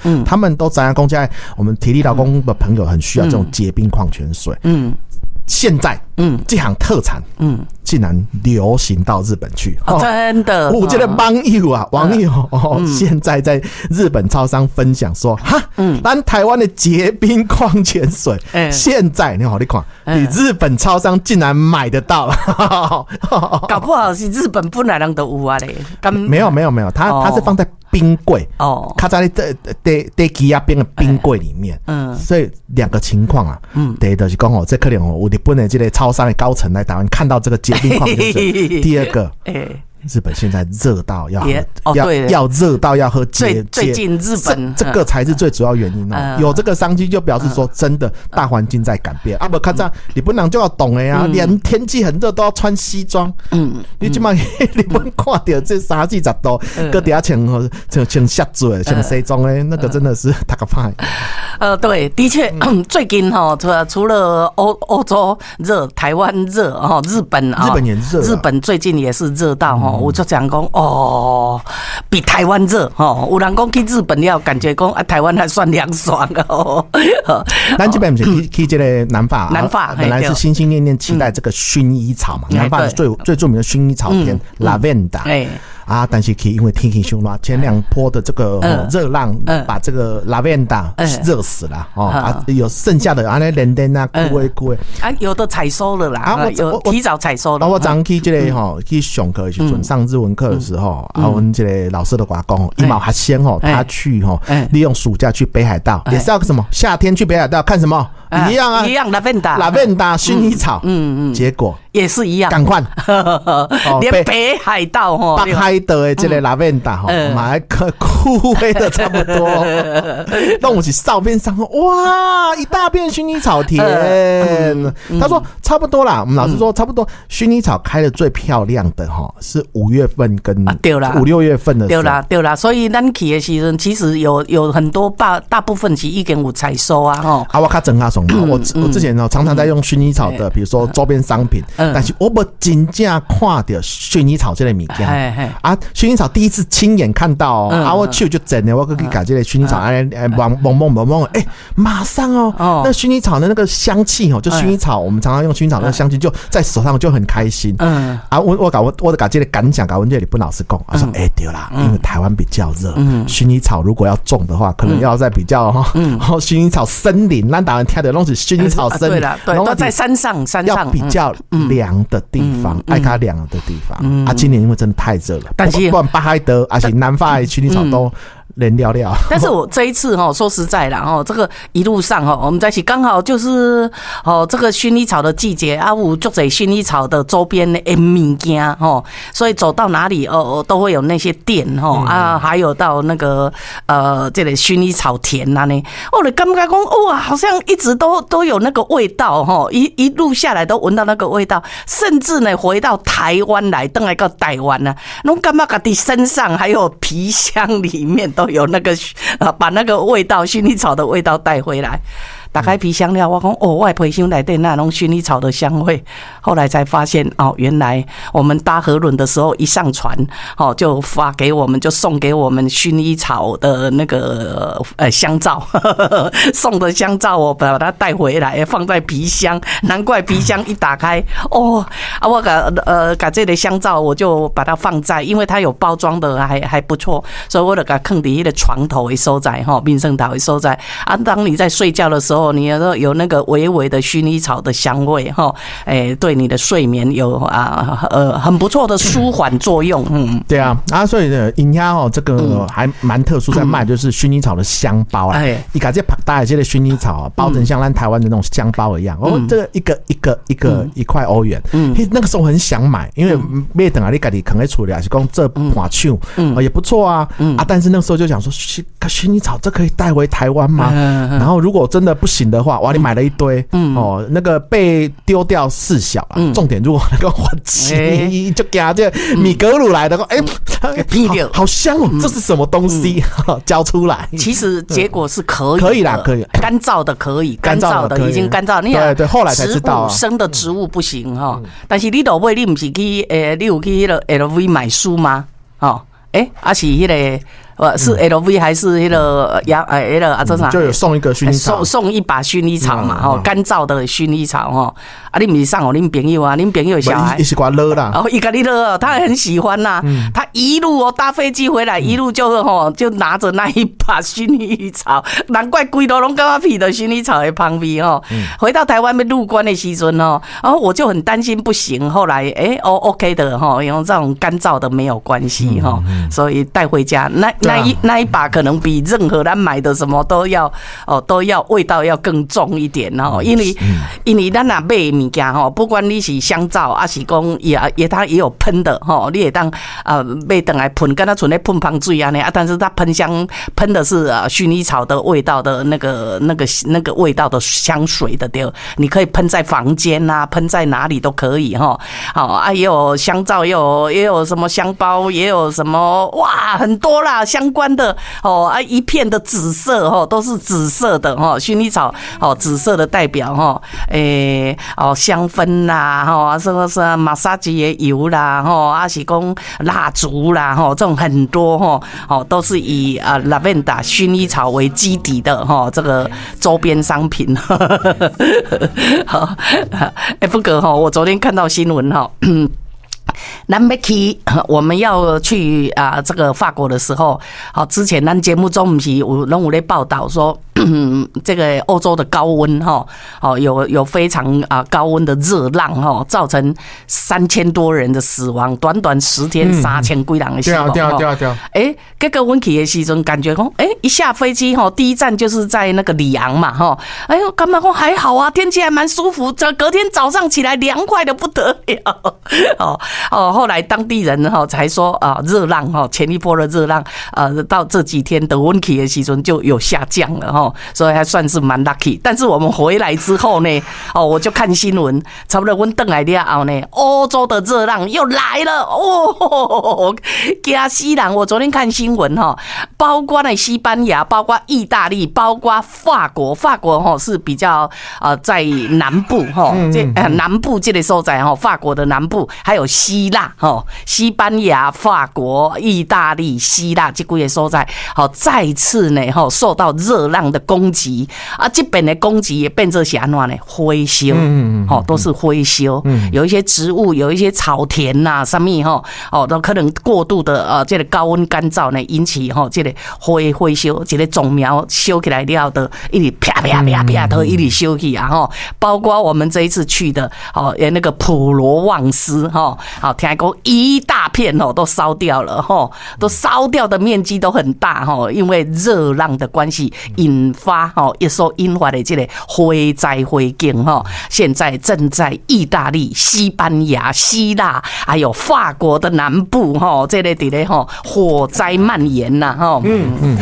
他们都怎样公家？我们体力劳工的朋友很需要这种结冰矿泉水。现在，这项特产，竟然流行到日本去， 真的。 我觉得网友现在在日本超商分享说，咱台湾的结冰矿泉水，现在你好，你看，你日本超商竟然买得到， 搞不好是日本本来人都有啊嘞。 没有，它是放在冰柜卡在在机压冰的冰柜里面，所以两个情况啊，第一就是讲这可能有日本的这个超商的高层来台湾看到这个结冰矿泉水，第二个，日本现在热到要热到要喝最近日本这个才是最主要原因有这个商机就表示说真的大环境在改变不看这样日本人就要懂了呀，连天气很热都要穿西装，你现在日本看到这30-40度搁底下穿下子穿西装那个真的是太可怕。 对，的确最近除了欧洲热，台湾热日本也热，日本最近也是热到我就讲讲比台湾热有人讲去日本了，感觉讲台湾还算凉爽咱这边不是去这个南法本来是心心念念期待这个薰衣草嘛，南法是最著名的薰衣草田 Lavender。但是因为天气凶热，前2波的这个热浪把这个 lavender 热死了有剩下的连连枯有的采收了啦，有提早采收了。 我早上去这个去上课去上日文课的时候，我们这个老师的话讲一毛还先他去利用暑假去北海道，也是要什么夏天去北海道看什么一样啊， 一样 lavender 薰衣草，结果也是一样， 赶快连北海道北海道的这个 lavender 买枯萎的差不多，让我去照片上哇一大片薰衣草田，他说差不多啦，我们老师说差不多，薰衣草开的最漂亮的是5月份跟5-6月份的时候， 对啦，所以咱去的时候其实有很多大部分是已经有采收啊我较整下送我之前常常在用薰衣草的比如说周边商品，但是我没真正看到薰衣草这类物件薰衣草第一次亲眼看到我手就整了，我可以改这类薰衣草蒙马上那薰衣草的那个香气就薰衣草我们常常用薰衣草那个香气就在手上就很开心我搞这个感想搞问这里不老师讲说对啦，因为台湾比较热，薰衣草如果要种的话可能要在比较薰衣草森林咱台湾听的都是薰衣草森林， 对都在山上要比较凉的地方，爱它凉的地方今年因为真的太热了，但是不管北海道还是南法的薰衣草都连聊聊。 但是我这一次说实在啦这个一路上我们在一起刚好就是这个薰衣草的季节有就在薰衣草的周边的物件所以走到哪里都会有那些店还有到那个这个薰衣草田我就感觉讲哇好像一直都有那个味道一路下来都闻到那个味道，甚至呢回到台湾来回来到台湾啊我感觉自己身上还有皮箱里面都有那个把那个味道薰衣草的味道带回来。打开皮箱了，我讲我的皮箱里面那种薰衣草的香味，后来才发现原来我们搭河轮的时候一上船就发给我们，就送给我们薰衣草的那个香皂送的香皂我把它带回来放在皮箱，难怪皮箱一打开我把这个香皂我就把它放在，因为它有包装的还不错，所以我就把它放在那个床头的所在民生岛的所在当你在睡觉的时候你有那个微微的薰衣草的香味对你的睡眠有很不错的舒缓作用对啊所以人家这个还蛮特殊在卖就是薰衣草的香包啦你把这把大这个薰衣草包成像咱台湾的那种香包一样这个一块欧元那个时候很想买，因为买等你自己放在厝里还是讲这盘手也不错啊但是那个时候就想说薰衣草这可以带回台湾吗然后如果真的不行的话你买了一堆那个被丢掉事小重点如果那个火鸡就给他这米格鲁来的好香这是什么东西交出来，其实结果是可以啦，可以干燥的可以干燥的已经干燥， 对后来才知道生的植物不行但是你都买你不是去你有去 LV 买书吗还是那个是 LV 还是那个那个啊？这啥？ 就有送一个薰衣草， 送一把薰衣草嘛，干燥的薰衣草啊，你不是送给恁朋友啊？恁朋友小孩， 一起给他勒啦， 一个你勒，他很喜欢呐。他一路搭飞机回来，一路就拿着那一把薰衣草，难怪规路拢感觉闻到薰衣草的香味回到台湾被入关的时阵然后我就很担心不行，后来OK 的用这种干燥的没有关系所以带回家那一把可能比任何咱买的什么都要味道要更重一点因为咱若买的物件不管你是香皂还是讲它也有喷的你也当买回来喷，跟它纯在喷香水啊但是它喷的是薰衣草的味道的那个味道的香水的对，你可以喷在房间啊，喷在哪里都可以也有香皂，也有什么香包，也有什么哇很多啦相关的一片的紫色都是紫色的薰衣草紫色的代表香氛啦什么马杀鸡的油啦是讲蜡烛啦这种很多都是以lavender 薰衣草为基底的这个周边商品不过我昨天看到新闻我们要去这个法国的时候之前咱节目中不是有在报道说这个欧洲的高温有非常高温的热浪造成3000多人的死亡，短短10天3000几人的死亡这个我去的时候感觉一下飞机第一站就是在那个里昂嘛干嘛说还好啊，天气还蛮舒服，隔天早上起来凉快的不得了后来当地人才说热浪前一波的热浪到这几天的温气的时候就有下降了所以还算是蛮 lucky。 但是我们回来之后呢我就看新闻，差不多我回来了后呢，欧洲的热浪又来了吓死人。我昨天看新闻包括了西班牙，包括意大利，包括法国是比较在南部南部这个所在法国的南部，还有希腊西班牙、法国、意大利、希腊这几个所在再次呢受到热浪的攻击这边的攻击也变成是怎样呢？灰修都是灰修有一些植物，有一些草田什么都可能过度的这个高温干燥呢引起这个灰修，这个种苗修起来了的一直啪啪啪啪都一直修起包括我们这一次去的那个普罗旺斯听说一大片都烧掉了都烧掉的面积都很大因为热浪的关系引发所引发的这个火灾火警现在正在意大利、西班牙、希腊还有法国的南部这个火灾蔓延